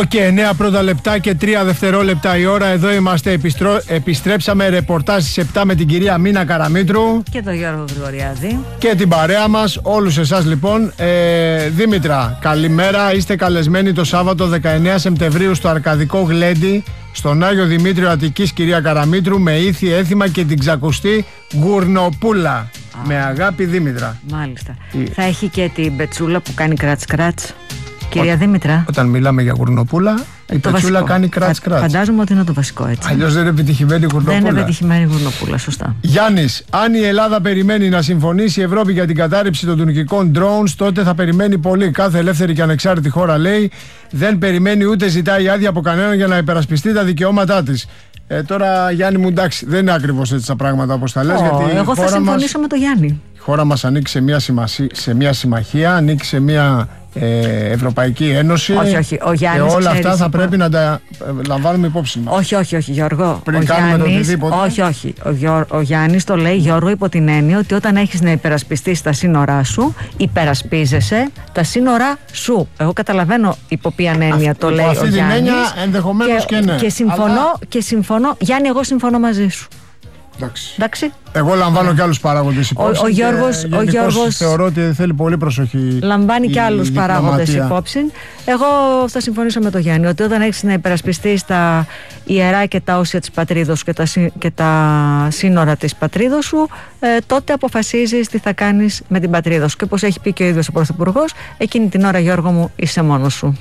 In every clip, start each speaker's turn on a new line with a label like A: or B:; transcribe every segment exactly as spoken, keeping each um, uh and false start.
A: Και εννέα πρώτα λεπτά και τρία δευτερόλεπτα η ώρα. Εδώ είμαστε, επιστρώ... επιστρέψαμε ρεπορτάζ στις επτά με την κυρία Μίνα Καραμήτρου
B: και τον Γιώργο Γρηγοριάδη
A: και την παρέα μας, όλους εσάς λοιπόν. ε, Δήμητρα, καλημέρα. Είστε καλεσμένοι το Σάββατο δεκαεννέα Σεπτεμβρίου στο Αρκαδικό Γλέντι, στον Άγιο Δημήτριο Αττικής, κυρία Καραμήτρου, με ήθη έθιμα και την ξακουστή Γουρνοπούλα. Α. Με αγάπη, Δήμητρα.
B: Μάλιστα. η... Θα έχει και την πετσούλα που κάνει κράτς κράτς. Κυρία Ό, Δήμητρα.
A: Όταν μιλάμε για γουρνοπούλα, η το πετσούλα βασικό. Κάνει κράτς κράτς.
B: Φαντάζομαι ότι είναι το βασικό, έτσι.
A: Αλλιώς δεν είναι επιτυχημένη γουρνοπούλα.
B: Δεν είναι επιτυχημένη γουρνοπούλα, σωστά.
A: Γιάννης, αν η Ελλάδα περιμένει να συμφωνήσει η Ευρώπη για την κατάρριψη των τουρκικών drones, τότε θα περιμένει πολύ. Κάθε ελεύθερη και ανεξάρτητη χώρα, λέει, δεν περιμένει ούτε ζητάει άδεια από κανέναν για να υπερασπιστεί τα δικαιώματά της. Ε, τώρα, Γιάννη μου, εντάξει, δεν είναι ακριβώς έτσι τα πράγματα όπως τα λες. Oh, γιατί
B: εγώ θα συμφωνήσω μας, με τον Γιάννη.
A: Η χώρα μας ανήκει σε μια, σημασί, σε μια συμμαχία, ανήκει σε μια ε, Ευρωπαϊκή Ένωση.
B: Όχι, όχι. Ο Γιάννης,
A: και όλα
B: ξέρεις,
A: αυτά θα πρέπει να τα ε, λαμβάνουμε υπόψη μας.
B: Όχι, όχι, όχι, Γιώργο.
A: Πριν
B: ο
A: κάνουμε
B: Γιάννης,
A: το οτιδήποτε.
B: Όχι, όχι. Ο, Γιώ, ο Γιάννης το λέει, Γιώργο, υπό την έννοια ότι όταν έχεις να υπερασπιστείς τα σύνορά σου, υπερασπίζεσαι τα σύνορά σου. Εγώ καταλαβαίνω υπό ποια έννοια το λέει ο Γιάννης.
A: Αυτή την έννοια ενδεχομένως και, και ναι.
B: Και συμφωνώ, αλλά... και συμφωνώ, Γιάννη, εγώ συμφωνώ μαζί σου.
A: Εντάξει.
B: Εντάξει.
A: Εγώ λαμβάνω και άλλους παράγοντες υπόψη.
B: Ο, ο Γιώργος, ο Γιώργος
A: θεωρώ ότι θέλει πολύ προσοχή.
B: Λαμβάνει
A: η,
B: και άλλους παράγοντες υπόψη. Εγώ θα συμφωνήσω με τον Γιάννη ότι όταν έχεις να υπερασπιστείς τα ιερά και τα όσια της πατρίδος σου και τα, και τα σύνορα της πατρίδος σου, ε, τότε αποφασίζεις τι θα κάνεις με την πατρίδα σου. Και όπως έχει πει και ο ίδιος ο Πρωθυπουργός, εκείνη την ώρα, Γιώργο μου, είσαι μόνος σου.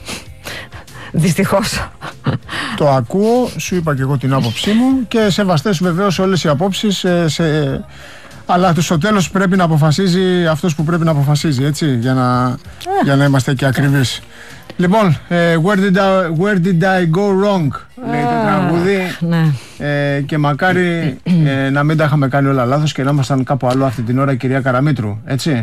B: Δυστυχώς.
A: Το ακούω, σου είπα και εγώ την άποψή μου και σεβαστές βεβαίως όλες οι απόψεις, σε, σε... αλλά στο τέλος πρέπει να αποφασίζει αυτός που πρέπει να αποφασίζει, έτσι, για να, yeah. για να είμαστε και ακριβείς. Λοιπόν, ε, where, did I, where did I go wrong, λέει το τραγούδι,
B: ναι.
A: ε, και μακάρι ε, να μην τα είχαμε κάνει όλα λάθος και να ήμασταν κάπου αλλού αυτή την ώρα, κυρία Καραμήτρου, έτσι.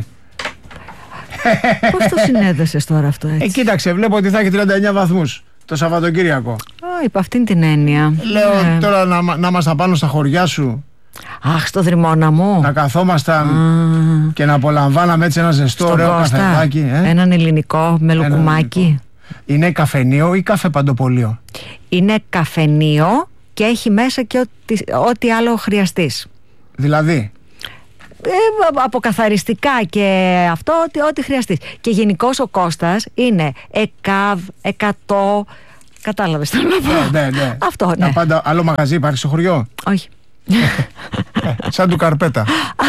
B: Πώς το συνέδεσες τώρα αυτό, έτσι?
A: Ε, κοίταξε, βλέπω ότι θα έχει τριάντα εννέα βαθμούς το Σαββατοκύριακο.
B: Α, υπ' αυτήν την έννοια.
A: Λέω
B: ναι.
A: τώρα να, να ήμασταν πάνω στα χωριά σου.
B: Αχ, στο Δρυμώνα μου.
A: Να καθόμασταν ah. και να απολαμβάναμε έτσι ένα ζεστό ωραίο καφεδάκι. Ε?
B: Έναν ελληνικό με λουκουμάκι.
A: Είναι καφενείο ή καφέ παντοπολείο?
B: Είναι καφενείο και έχει μέσα και ό,τι, ό,τι άλλο χρειαστείς.
A: Δηλαδή?
B: Ε, αποκαθαριστικά και αυτό, ό,τι, ό,τι χρειαστείς. Και γενικώς ο Κώστας είναι ΕΚΑΒ, εκατό. Κατάλαβες το λόγο?
A: Ναι, ναι, ναι.
B: Αυτό, ναι.
A: Πάντα, άλλο μαγαζί υπάρχει στο χωριό?
B: Όχι.
A: Σαν του Καρπέτα.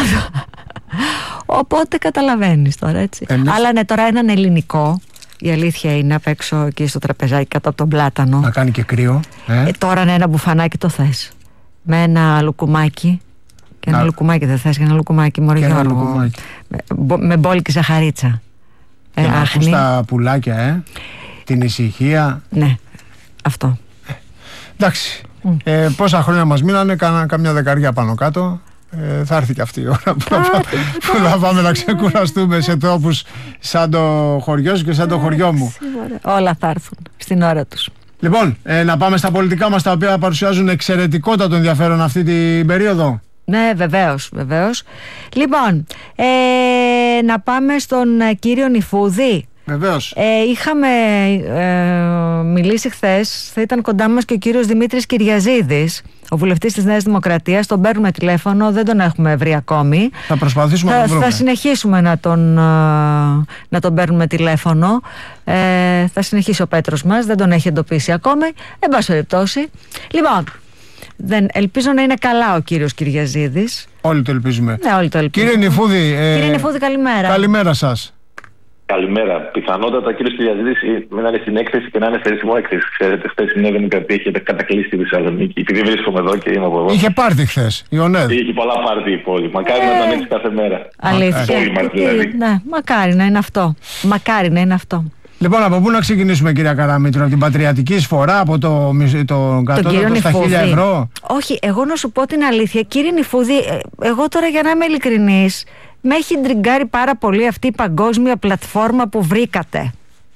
B: Οπότε καταλαβαίνεις τώρα, έτσι. Εμείς... Αλλά ναι, τώρα έναν ελληνικό, η αλήθεια είναι, απ' έξω εκεί στο τραπεζάκι κάτω από τον πλάτανο.
A: Να κάνει και κρύο. Ε?
B: Ε, τώρα ναι, ένα μπουφανάκι το θες. Με ένα λουκουμάκι. Και ένα να... λουκουμάκι δεν θες, και ένα λουκουμάκι, μωρέ Γιώργο. Με, με μπόλικη ζαχαρίτσα.
A: Και ε, να ακούς τα πουλάκια, ε. Την ησυχία.
B: Ναι, αυτό.
A: Ε, εντάξει. Mm. Ε, πόσα χρόνια μας μείνανε, κάνα καμιά δεκαριά πάνω κάτω. Ε, θα έρθει και αυτή η ώρα που, θα, που θα πάμε να ξεκουραστούμε σε τόπους σαν το χωριό σου και σαν το χωριό μου.
B: Σίγουρα. Όλα θα έρθουν στην ώρα τους.
A: Λοιπόν, ε, να πάμε στα πολιτικά μας, τα οποία παρουσιάζουν εξαιρετικότατο ενδιαφέρον αυτή την περίοδο.
B: Ναι, βεβαίως, βεβαίως. Λοιπόν, ε, να πάμε στον κύριο Νηφούδη.
A: Βεβαίως.
B: Ε, είχαμε ε, μιλήσει χθες, θα ήταν κοντά μας και ο κύριος Δημήτρης Κυριαζίδης, ο βουλευτής της Νέας Δημοκρατίας. Τον παίρνουμε τηλέφωνο, δεν τον έχουμε βρει ακόμη.
A: Θα προσπαθήσουμε θα, να τον βρούμε.
B: Θα συνεχίσουμε να τον, να τον παίρνουμε τηλέφωνο. Ε, θα συνεχίσει ο Πέτρος μας, δεν τον έχει εντοπίσει ακόμη. Εν πάση περιπτώσει. Λοιπόν, δεν, ελπίζω να είναι καλά ο κύριος Κυριαζίδης.
A: Όλοι το ελπίζουμε.
B: Ναι, όλοι το ελπίζουμε.
A: Κύριε Νηφούδη, ε,
B: κύριε Νηφούδη, καλημέρα.
A: Καλημέρα σας.
C: Καλημέρα. Πιθανότατα ο κύριος Κυριαζίδης να είναι στην έκθεση και να είναι σε ρυθμό έκθεση. Ξέρετε, χθες η Νέα Δημοκρατία έχει κατακλείσει τη Θεσσαλονίκη. Επειδή βρίσκομαι εδώ και είμαι από εδώ.
A: Είχε πάρτι χθες η ΟΝΕΔ.
C: Είχε πολλά πάρτι η πόλη. Μακάρι ε, να ήταν έτσι κάθε μέρα.
B: Αλήθεια.
C: Πόλη μας, δηλαδή.
B: Ναι, μακάρι να είναι αυτό. Μακάρι να είναι αυτό.
A: Λοιπόν, από πού να ξεκινήσουμε, κυρία Καραμήτρου? Από την πατριατική εισφορά, από το, το κατώτατο στα χίλια ευρώ?
B: Όχι, εγώ να σου πω την αλήθεια, κύριε Νηφούδη, εγώ τώρα για να είμαι ειλικρινής, με έχει ντριγκάρει πάρα πολύ αυτή η παγκόσμια πλατφόρμα που βρήκατε.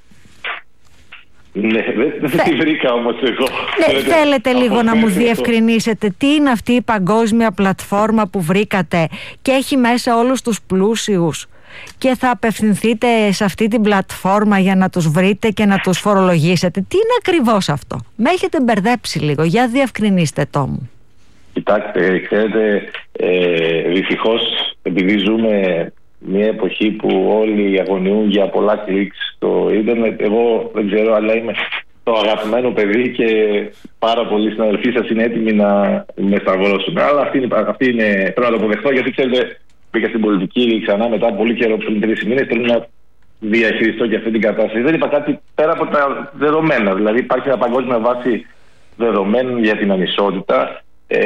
C: Ναι, δεν Θε... τη βρήκα όμως εγώ.
B: Ναι, θέλετε λίγο να μου διευκρινίσετε τι είναι αυτή η παγκόσμια πλατφόρμα που βρήκατε και έχει μέσα όλους τους πλούσιους και θα απευθυνθείτε σε αυτή την πλατφόρμα για να τους βρείτε και να τους φορολογήσετε. Τι είναι ακριβώς αυτό? Με έχετε μπερδέψει λίγο, για διευκρινίστε το μου.
C: Κοιτάξτε, ξέρετε, ε, δυστυχώς επειδή ζούμε μια εποχή που όλοι αγωνιούν για πολλά κλικς στο ίντερνετ, εγώ δεν ξέρω, αλλά είμαι το αγαπημένο παιδί και πάρα πολλοί συναδελφοί σας είναι έτοιμοι να με σταυρώσουν. Αλλά αυτή είναι, αυτή είναι, πρέπει να το αποδεχτώ, γιατί ξέρετε, πήγα στην πολιτική ξανά μετά από πολύ καιρό, πριν τρεις μήνες, θέλω να διαχειριστώ και αυτή την κατάσταση. Δεν είπα κάτι πέρα από τα δεδομένα. Δηλαδή, υπάρχει μια παγκόσμια βάση δεδομένων για την ανισότητα.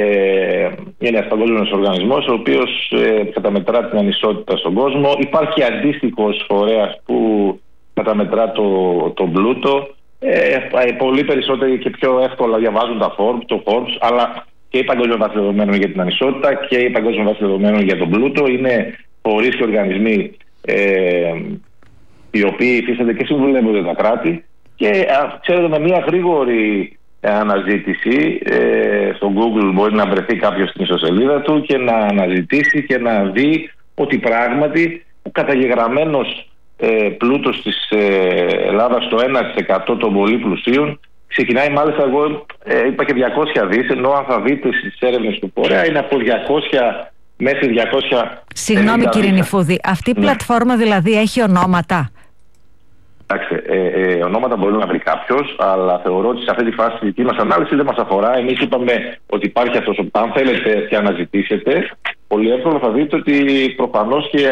C: Ε, είναι ένας παγκόσμιος οργανισμός ο οποίος ε, καταμετρά την ανισότητα στον κόσμο. Υπάρχει αντίστοιχος φορέας που καταμετρά το, το πλούτο. Ε, πολύ περισσότεροι και πιο εύκολα διαβάζουν τα Forbes, το Forbes, αλλά και η παγκόσμια βάση δεδομένων για την ανισότητα και η παγκόσμια βάση δεδομένων για τον πλούτο. Είναι φορείς και οργανισμοί ε, οι οποίοι υφίστανται και συμβουλεύονται τα κράτη και α, ξέρετε, με μια γρήγορη αναζήτηση ε, στο Google μπορεί να βρεθεί κάποιος στην ιστοσελίδα του και να αναζητήσει και να δει ότι πράγματι ο καταγεγραμμένος ε, πλούτος της ε, Ελλάδας στο ένα τοις εκατό των πολύ πλουσίων ξεκινάει, μάλιστα εγώ ε, είπα και διακόσια δις, ενώ αν θα δείτε στις έρευνες του φορέα είναι από διακόσια μέχρι διακόσια.
B: Συγγνώμη κύριε Νηφούδη, αυτή η ναι. πλατφόρμα δηλαδή έχει ονόματα?
C: Κοιτάξτε, ε, ε, ονόματα μπορεί να βρει κάποιος, αλλά θεωρώ ότι σε αυτή τη φάση τη δική μας ανάλυση δεν μας αφορά. Εμείς είπαμε ότι υπάρχει αυτός. Αν θέλετε και αναζητήσετε, πολύ εύκολα θα δείτε ότι προφανώς και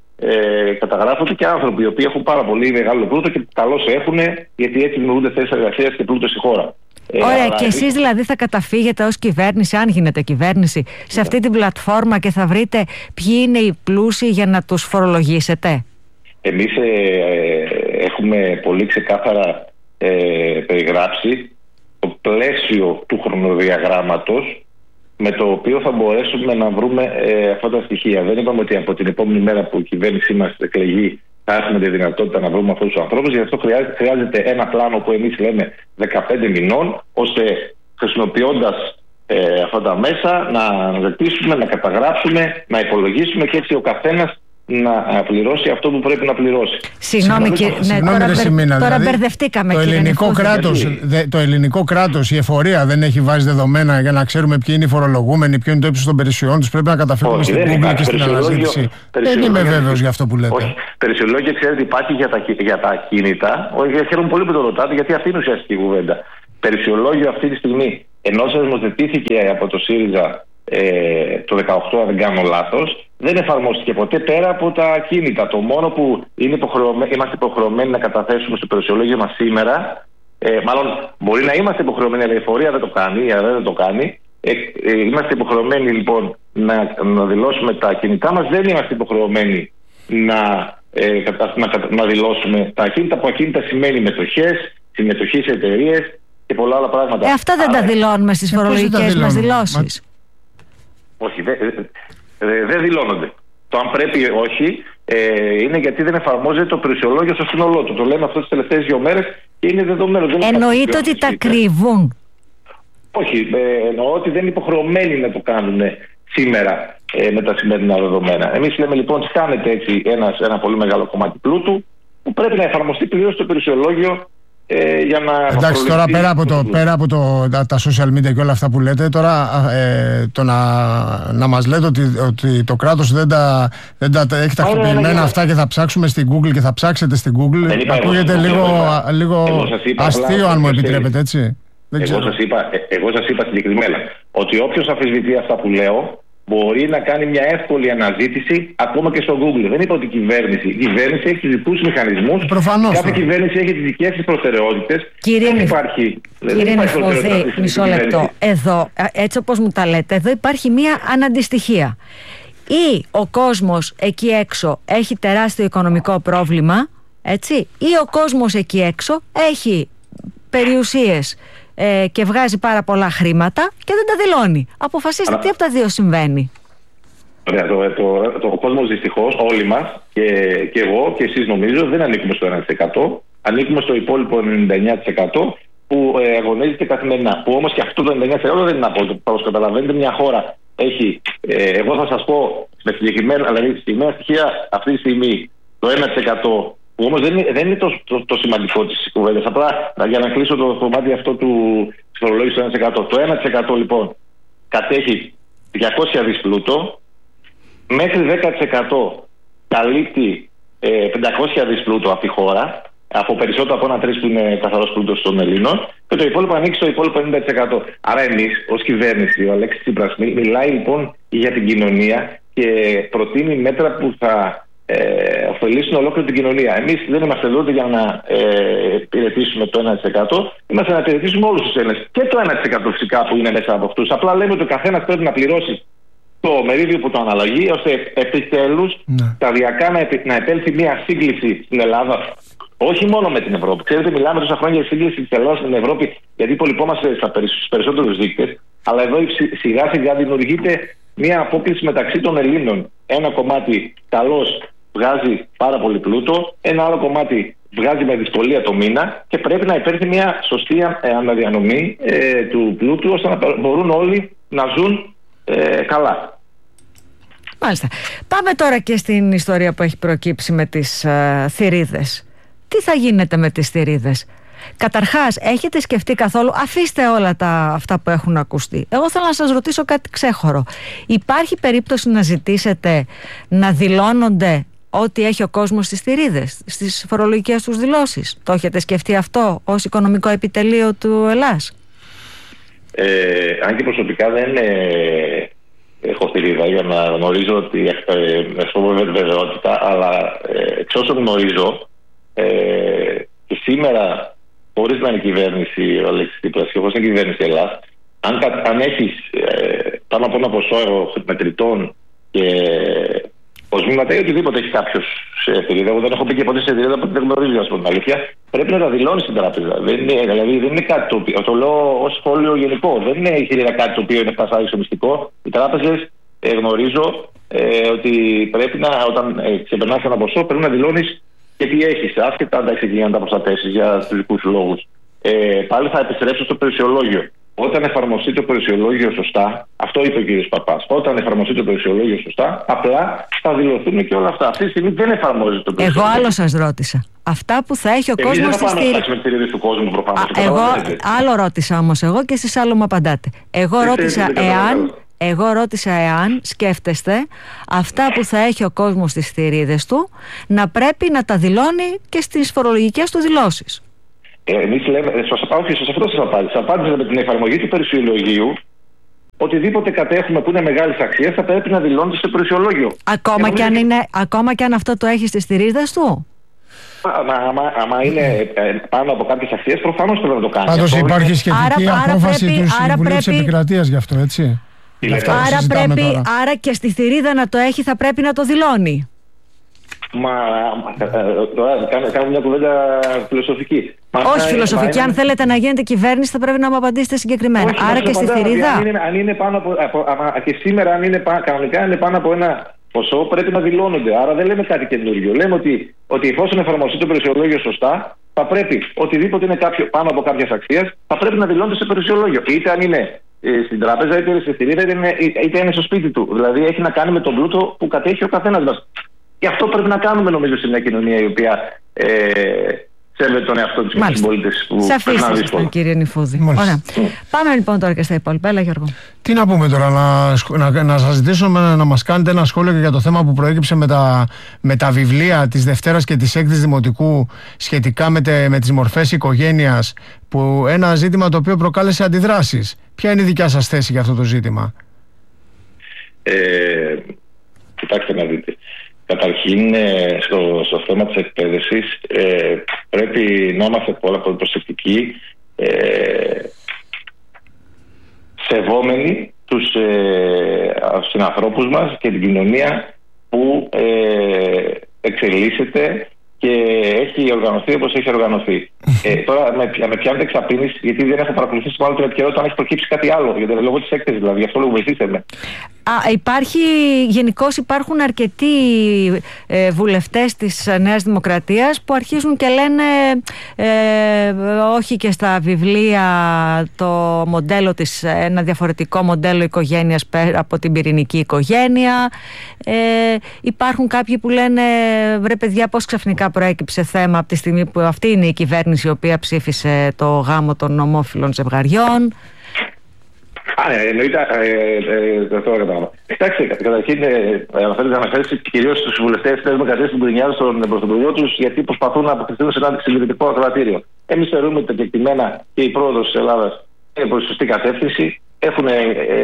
C: ε, καταγράφονται και άνθρωποι οι οποίοι έχουν πάρα πολύ μεγάλο πλούτο και καλώς έχουν, γιατί έτσι δημιουργούνται θέσεις εργασίας και πλούτο στη χώρα.
B: Ωραία,
C: ε,
B: και εσείς δηλαδή θα καταφύγετε ως κυβέρνηση, αν γίνετε κυβέρνηση, σε αυτή την πλατφόρμα και θα βρείτε ποιοι είναι οι πλούσιοι για να τους φορολογήσετε?
C: Εμείς ε, έχουμε πολύ ξεκάθαρα ε, περιγράψει το πλαίσιο του χρονοδιαγράμματος με το οποίο θα μπορέσουμε να βρούμε ε, αυτά τα στοιχεία. Δεν είπαμε ότι από την επόμενη μέρα που η κυβέρνησή μας εκλεγεί θα έχουμε τη δυνατότητα να βρούμε αυτούς τους ανθρώπους. Γι' αυτό χρειάζεται, χρειάζεται ένα πλάνο που εμείς λέμε δεκαπέντε μηνών, ώστε χρησιμοποιώντας ε, αυτά τα μέσα να αναζητήσουμε, να καταγράψουμε, να υπολογίσουμε και έτσι ο καθένας να πληρώσει αυτό που πρέπει να πληρώσει.
B: Συγγνώμη κύριε, ναι, τώρα, μπερ, τώρα δηλαδή, μπερδευτήκαμε
A: το
B: κύριε
A: ελληνικό, κράτος, δε, το ελληνικό κράτος, η εφορία δεν έχει βάζει δεδομένα για να ξέρουμε ποιοι είναι οι φορολογούμενοι, ποιο είναι το ύψος των περιουσιών τους? Πρέπει να καταφύγουμε στην Google και στην αναζήτηση. Δεν είμαι βέβαιος για αυτό που λέτε.
C: Όχι. Περιουσιολόγιο, ξέρετε, υπάρχει για τα, για τα ακίνητα. Όχι, χαίρομαι πολύ που το ρωτάτε, γιατί αυτή είναι ουσιαστική κουβέντα. Περιουσιολόγιο αυτή τη στιγμή, ενώ θεσμοθετήθηκε από το ΣΥΡΙΖΑ Ε, το δεκαοκτώ, αν δεν κάνω λάθος, δεν εφαρμόστηκε ποτέ πέρα από τα ακίνητα. Το μόνο που είναι υποχρεωμέ... είμαστε υποχρεωμένοι να καταθέσουμε στο περιουσιολόγιο μας σήμερα, ε, μάλλον μπορεί να είμαστε υποχρεωμένοι, αλλά η εφορία δεν το κάνει, η ΑΔΕ δεν το κάνει. Ε, ε, είμαστε υποχρεωμένοι λοιπόν να, να δηλώσουμε τα ακίνητά μας, δεν είμαστε υποχρεωμένοι να, ε, να, να δηλώσουμε τα ακίνητα, που ακίνητα σημαίνει μετοχές, συμμετοχή σε εταιρείες και πολλά άλλα πράγματα.
B: Ε, αυτά δεν αλλά... τα δηλώνουμε στις φορολογικές μας δηλώσεις.
C: Όχι, δεν δε, δε δηλώνονται. Το αν πρέπει ή όχι ε, είναι γιατί δεν εφαρμόζεται το περιουσιολόγιο στο σύνολό του. Το λέμε αυτό τις τελευταίες δύο μέρες και είναι δεδομένο. Δεν
B: εννοείται ότι τα κρύβουν?
C: Όχι, ε, εννοώ ότι δεν είναι υποχρεωμένοι να το κάνουν σήμερα ε, με τα σημερινά δεδομένα. Εμείς λέμε λοιπόν ότι κάνετε έτσι ένα, ένα πολύ μεγάλο κομμάτι πλούτου που πρέπει να εφαρμοστεί πλήρως στο περιουσιολόγιο. Ε, για να
A: εντάξει, τώρα πέρα από, το, πέρα από το, τα, τα social media και όλα αυτά που λέτε, τώρα ε, το να, να μας λέτε ότι, ότι το κράτος δεν τα, δεν τα έχει τακτοποιημένα αυτά και θα ψάξουμε στην Google και θα ψάξετε στην Google, ακούγεται λίγο, λίγο αστείο, αν μου επιτρέπετε, έτσι.
C: Δεν εγώ, σας είπα, εγώ σας είπα συγκεκριμένα ότι όποιος αμφισβητεί αυτά που λέω μπορεί να κάνει μια εύκολη αναζήτηση ακόμα και στο Google. Δεν είπα ότι η κυβέρνηση. Η κυβέρνηση έχει τους δικούς μηχανισμούς.
A: Προφανώς.
C: Κάθε κυβέρνηση έχει τις δικές της προτεραιότητες.
B: Κύριε Νηφούδη, μισό λεπτό. Εδώ, έτσι όπως μου τα λέτε, εδώ υπάρχει μια αναντιστοιχία. Ή ο κόσμος εκεί έξω έχει τεράστιο οικονομικό πρόβλημα, έτσι, ή ο κόσμος εκεί έξω έχει περιουσίες ε, και βγάζει πάρα πολλά χρήματα και δεν τα δηλώνει. Αποφασίστε τι από τα δύο συμβαίνει.
C: Ωραία, το, το, το, το κόσμος δυστυχώς, όλοι μας και, και εγώ και εσείς νομίζω δεν ανήκουμε στο ένα τοις εκατό, ανήκουμε στο υπόλοιπο ενενήντα εννέα τοις εκατό που ε, αγωνίζεται καθημερινά. Που όμως και αυτό το ενενήντα εννέα τοις εκατό δεν είναι απόλυτο. Όπως καταλαβαίνετε, μια χώρα έχει, ε, εγώ θα σας πω με συγκεκριμένα, δηλαδή συγκεκριμένα στοιχεία αυτή τη στιγμή το ένα τοις εκατό, που όμως δεν είναι, δεν είναι το, το, το σημαντικό της κουβέντας. Απλά για να κλείσω το κομμάτι αυτό του φορολόγησης του ένα τοις εκατό. Το ένα τοις εκατό λοιπόν κατέχει διακόσια δις πλούτο, μέχρι δέκα τοις εκατό καλύπτει ε, πεντακόσια δις πλούτο από τη χώρα, από περισσότερο από ένα τρεις που είναι καθαρός πλούτος των Ελλήνων, και το υπόλοιπο ανοίξει στο υπόλοιπο πενήντα τοις εκατό. Άρα εμείς ως κυβέρνηση, ο Αλέξης Τσίπρας μιλάει λοιπόν για την κοινωνία και προτείνει μέτρα που θα ε, ωφελήσουν ολόκληρη την κοινωνία. Εμείς δεν είμαστε εδώ για να ε, υπηρετήσουμε το ένα τοις εκατό, είμαστε να υπηρετήσουμε όλους τους Έλληνες. Και το ένα τοις εκατό φυσικά που είναι μέσα από αυτούς. Απλά λέμε ότι ο καθένας πρέπει να πληρώσει το μερίδιο που το αναλογεί, ώστε επιτέλους ναι. σταδιακά να, να επέλθει μια σύγκληση στην Ελλάδα. Όχι μόνο με την Ευρώπη. Ξέρετε, μιλάμε τόσα χρόνια για σύγκληση της Ελλάδας στην Ευρώπη, γιατί υπολοιπόμαστε στους περισσότερους δείκτες. Αλλά εδώ σιγά σιγά δημιουργείται μια απόκληση μεταξύ των Ελλήνων. Ένα κομμάτι καλώς βγάζει πάρα πολύ πλούτο, ένα άλλο κομμάτι βγάζει με δυσκολία το μήνα και πρέπει να υπέρθει μια σωστή αναδιανομή ε, του πλούτου, ώστε να μπορούν όλοι να ζουν ε, καλά.
B: Μάλιστα. Πάμε τώρα και στην ιστορία που έχει προκύψει με τις ε, θηρίδες. Τι θα γίνεται με τις θηρίδες? Καταρχάς, έχετε σκεφτεί καθόλου, αφήστε όλα τα, αυτά που έχουν ακουστεί. Εγώ θέλω να σας ρωτήσω κάτι ξέχωρο. Υπάρχει περίπτωση να ζητήσετε να δηλώνονται ό,τι έχει ο κόσμος στις θηρίδες, στις φορολογικές τους δηλώσεις? Το έχετε σκεφτεί αυτό ως οικονομικό επιτελείο του Ελλάς?
C: Ε, αν και προσωπικά δεν ε, έχω θηρίδα για να γνωρίζω ότι ε, με βεβαιότητα, αλλά ε, εξ όσων γνωρίζω, ε, και σήμερα, χωρίς να είναι κυβέρνηση ο Αλέξης Τσίπρας και χωρίς να είναι κυβέρνηση Ελλάς, αν, αν έχεις ε, πάνω από ένα ποσό μετρητών και κοσμήματα ή οτιδήποτε έχει κάποιος σε θηρίδα, εγώ δεν έχω πει και ποτέ σε θηρίδα που δεν γνωρίζω, ας πούμε την αλήθεια, πρέπει να τα δηλώνει στην τράπεζα. Δεν είναι, δηλαδή δεν είναι κάτι το οποίο, το λέω ως σχόλιο γενικό, δεν είναι η θηρίδα κάτι το οποίο είναι φτασάδικο μυστικό. Οι τράπεζες ε, γνωρίζω ε, ότι πρέπει να, όταν ε, ξεπερνάς ένα ποσό, πρέπει να δηλώνεις και τι έχεις, άσχετα αν τα έχεις για να τα προστατεύσεις για τους δικούς σου λόγους. Ε, πάλι θα επιστρέψω στο περιουσιολόγιο. Όταν εφαρμοστεί το περιουσιολόγιο σωστά, αυτό είπε ο κ. Παπάς, όταν εφαρμοστεί το περιουσιολόγιο σωστά, απλά θα δηλωθούν και όλα αυτά. Αυτή τη στιγμή δεν εφαρμόζεται το περιουσιολόγιο.
B: Εγώ άλλο σας ρώτησα. Αυτά που θα έχει ο κόσμος στη στήριξη.
C: Δεν θα πάμε του κόσμου προφανώς.
B: Εγώ άλλο ρώτησα όμως εγώ και εσείς άλλο μου απαντάτε. Εγώ ρώτησα εάν... Εγώ ρώτησα εάν σκέφτεστε αυτά που θα έχει ο κόσμος στις θηρίδες του να πρέπει να τα δηλώνει και στις φορολογικές του δηλώσεις.
C: Ε, εμείς λέμε, σας απάντησα, σε αυτό σας απάντησα. Απάντησα με την εφαρμογή του περιουσιολογίου. Οτιδήποτε κατέχουμε που είναι μεγάλης αξίας θα πρέπει να δηλώνεται στο περιουσιολόγιο.
B: Ακόμα και, αν είναι, ακόμα και αν αυτό το έχει στις θηρίδες του.
C: Άμα είναι πάνω από κάποιες αξίες, προφανώς πρέπει να το κάνει.
A: Πάντως υπάρχει σχετική άρα, απόφαση άρα πρέπει, του Συμβουλίου πρέπει... της Επικρατείας γι' αυτό, έτσι.
B: Άρα, πρέπει, άρα και στη θηρίδα να το έχει θα πρέπει να το δηλώνει.
C: Μα τώρα κάνουμε μια κουβέντα φιλοσοφική.
B: Όχι φιλοσοφική, αν θέλετε να γίνετε κυβέρνηση θα πρέπει να μου απαντήσετε συγκεκριμένα. Άρα και στη θηρίδα.
C: Αν είναι πάνω από, και σήμερα αν είναι κανονικά είναι πάνω από ένα ποσό πρέπει να δηλώνονται. Άρα δεν λέμε κάτι καινούργιο. Λέμε ότι, ότι εφόσον εφαρμοστεί το περιουσιολόγιο σωστά, θα πρέπει οτιδήποτε είναι κάποιο, πάνω από κάποια αξία θα πρέπει να δηλώνεται σε περιουσιολόγιο. Είτε αν είναι στην τράπεζα, είτε είναι στη θηρίδα, είτε είναι, είτε είναι στο σπίτι του. Δηλαδή έχει να κάνει με τον πλούτο που κατέχει ο καθένας μας. Και αυτό πρέπει να κάνουμε νομίζω σε μια κοινωνία η οποία ε, σέβεται τον εαυτό της και τους συμπολίτες που περνάνε δύσκολα.
B: Κύριε Νηφούδη. Ωραία. Mm. Πάμε λοιπόν τώρα και στα υπόλοιπα. Έλα Γιώργο.
A: Τι να πούμε τώρα, να, να, να σας ζητήσω να, να μας κάνετε ένα σχόλιο για το θέμα που προέκυψε με τα, με τα βιβλία της Δευτέρας και της Έκτης Δημοτικού σχετικά με, τε, με τις μορφές οικογένειας, που ένα ζήτημα το οποίο προκάλεσε αντιδράσεις. Ποια είναι η δικιά σας θέση για αυτό το ζήτημα?
C: Ε, κοιτάξτε να δείτε. Καταρχήν, στο, στο θέμα της εκπαίδευσης ε, πρέπει να είμαστε πολλά πολύ προσεκτικοί, ε, σεβόμενοι τους ε, συνανθρώπους μας και την κοινωνία που ε, εξελίσσεται και έχει οργανωθεί όπως έχει οργανωθεί. Ε, τώρα με, με πιάνετε εξαπίνηση, γιατί δεν έχω παρακολουθήσει μάλλον την επικαιρότητα αν έχει προκύψει κάτι άλλο. Γιατί λόγω τη έκθεση, δηλαδή, γι' αυτό λόγω βοηθήστε με.
B: Α, υπάρχει, γενικώς υπάρχουν αρκετοί ε, βουλευτές της Νέας Δημοκρατίας που αρχίζουν και λένε ε, όχι και στα βιβλία το μοντέλο της, ένα διαφορετικό μοντέλο οικογένειας από την πυρηνική οικογένεια. Ε, υπάρχουν κάποιοι που λένε βρε παιδιά, πώς ξαφνικά προέκυψε θέμα από τη στιγμή που αυτή είναι η κυβέρνηση η οποία ψήφισε το γάμο των ομόφυλων ζευγαριών.
C: Α, ναι, εννοείται, αυτό κατάλαβα. Κοιτάξτε, καταρχήν αναφέρεται να αναφέρει κυρίως στους βουλευτές της Δημοκρατίας που γκρινιάζουν στον πρωθυπουργό τους γιατί προσπαθούν να αποκτηθούν σε ένα συντηρητικό ακροατήριο. Εμείς θεωρούμε ότι τα κεκτημένα και η πρόοδος της Ελλάδας είναι προς σωστή κατεύθυνση. Έχουν ε,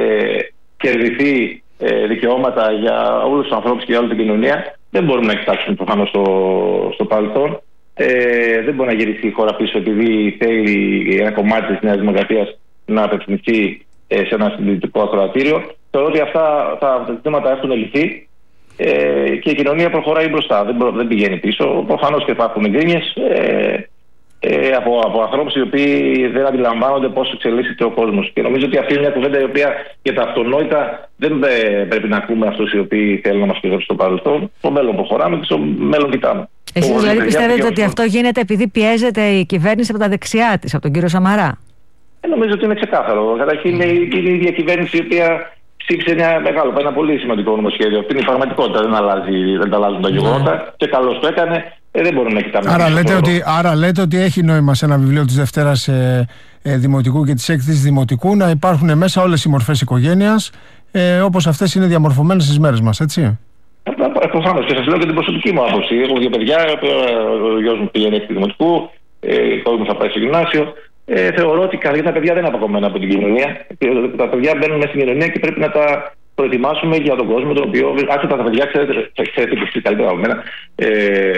C: κερδιθεί ε, δικαιώματα για όλους τους ανθρώπους και για όλη την κοινωνία. Δεν μπορούμε να κοιτάξουμε προφανώς στο, στο παρελθόν. Ε, δεν μπορεί να γυρίσει η χώρα πίσω επειδή θέλει ένα κομμάτι της Νέας Δημοκρατίας να απευθυνθεί σε ένα συντηρητικό ακροατήριο. Θεωρώ ότι αυτά τα ζητήματα έχουν λυθεί ε, και η κοινωνία προχωράει μπροστά. Δεν, προ, δεν πηγαίνει πίσω. Προφανώς και υπάρχουν γκρίνιες ε, ε, από, από ανθρώπους οι οποίοι δεν αντιλαμβάνονται πώς εξελίσσεται ο κόσμος. Και νομίζω ότι αυτή είναι μια κουβέντα η οποία για τα αυτονόητα δεν πρέπει να ακούμε αυτούς οι οποίοι θέλουν να μας πηγαίνουν στο παρελθόν. Στο μέλλον προχωράμε και στο μέλλον κοιτάμε.
B: Εσείς δηλαδή πιστεύετε ότι αυτό γίνεται επειδή πιέζεται η κυβέρνηση από τα δεξιά της, από τον κύριο Σαμαρά?
C: Ε, νομίζω ότι είναι ξεκάθαρο. Καταρχήν είναι η, η ίδια κυβέρνηση η οποία ψήφισε ένα μεγάλο, ένα πολύ σημαντικό νομοσχέδιο. Αυτή είναι η πραγματικότητα. Δεν, αλλάζει, δεν τα αλλάζουν τα γεγονότα. Mm. Και καλώς το έκανε. Ε, δεν μπορούμε να κοιτάμε.
A: Άρα λέτε, ότι, άρα λέτε ότι έχει νόημα σε ένα βιβλίο της Δευτέρας ε, ε, Δημοτικού και της Έκθεσης Δημοτικού να υπάρχουν μέσα όλες οι μορφές οικογένειας ε, όπως αυτές είναι διαμορφωμένες στις μέρες μας, έτσι?
C: Προφανώς. Και σας λέω και την προσωπική μου άποψη. Έχω δύο παιδιά. Ο γιος μου πηγαίνει έκτη Δημοτικού. Ο κόρη μου θα πάει στο γυμνάσιο. Ε, θεωρώ ότι τα παιδιά δεν είναι αποκομμένα από την κοινωνία. Τα παιδιά μπαίνουν μέσα στην κοινωνία και πρέπει να τα προετοιμάσουμε για τον κόσμο, τον οποίο άσχετα τα παιδιά, ξέρετε, ξέρετε και εσείς καλύτερα από μένα ε,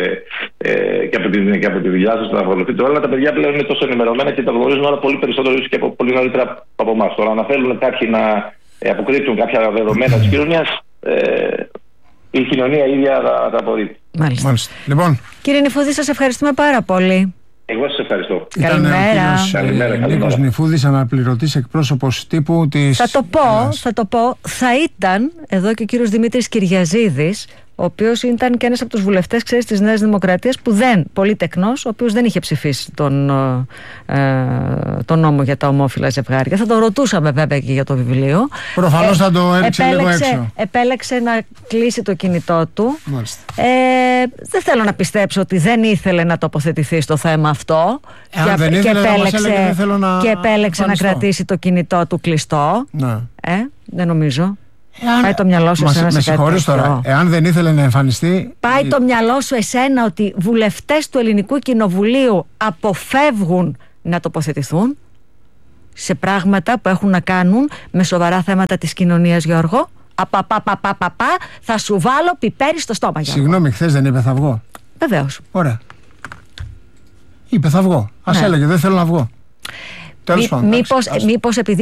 C: ε, και, από την, και από τη δουλειά σας να ακολουθείτε όλα. Τα παιδιά πλέον είναι τόσο ενημερωμένα και τα γνωρίζουν όλα πολύ περισσότερο και από πολύ νωρίτερα από εμάς. Τώρα, να θέλουν κάποιοι να ε, αποκρύπτουν κάποια δεδομένα της κοινωνίας, ε, η κοινωνία ίδια θα τα απορρίπτει.
B: Μάλιστα.
A: Μάλιστα. Λοιπόν.
B: Κύριε Νυφούδη, σας ευχαριστούμε πάρα πολύ.
C: Εγώ σας ευχαριστώ.
B: Καλημέρα.
A: Νίκος Νυφούδης, αναπληρωτής εκπρόσωπος τύπου της...
B: Θα το πω, θα το πω, θα ήταν εδώ και ο κύριος Δημήτρης Κυριαζίδης, ο οποίος ήταν και ένας από τους βουλευτές, ξέρεις, της Νέας Δημοκρατίας, που δεν, πολύ τεκνός, ο οποίος δεν είχε ψηφίσει τον, ε, τον νόμο για τα ομόφυλα ζευγάρια. Θα το ρωτούσαμε βέβαια και για το βιβλίο.
A: Προφανώς ε, θα το έριξε λίγο έξω.
B: Επέλεξε να κλείσει το κινητό του.
A: Μάλιστα.
B: Ε, δεν θέλω να πιστέψω ότι δεν ήθελε να τοποθετηθεί στο θέμα αυτό.
A: Εάν
B: και,
A: δεν
B: και
A: ήθελε,
B: επέλεξε,
A: έλεγε, θέλω να,
B: και επέλεξε να κρατήσει το κινητό του κλειστό.
A: Ναι.
B: Ε, δεν νομίζω.
A: Εάν...
B: Πάει το μυαλό σου εσένα σε κάτι
A: τώρα. Εάν δεν ήθελε να εμφανιστεί.
B: Πάει το μυαλό σου εσένα ότι βουλευτές του Ελληνικού Κοινοβουλίου αποφεύγουν να τοποθετηθούν σε πράγματα που έχουν να κάνουν με σοβαρά θέματα της κοινωνίας, Γιώργο? Απαπαπαπαπαπα, θα σου βάλω πιπέρι στο στόμα, Γιώργο.
A: Συγγνώμη, χθες δεν είπε θα βγω?
B: Βεβαίως.
A: Ωραία. Είπε θα βγω. Ας ναι. έλεγε δεν θέλω να βγω. Τέλος πάντων.
B: Μήπως επειδή